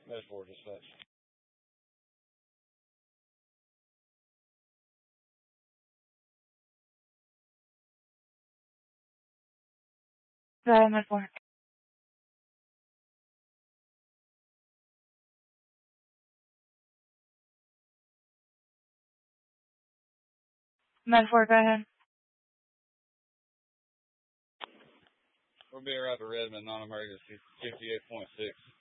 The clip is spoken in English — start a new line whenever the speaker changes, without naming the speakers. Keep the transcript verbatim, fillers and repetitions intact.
Metaphor dispatch.
Go ahead, Metaphor. Metaphor, go ahead.
We'll be right at Redmond, non-emergency, fifty-eight point six.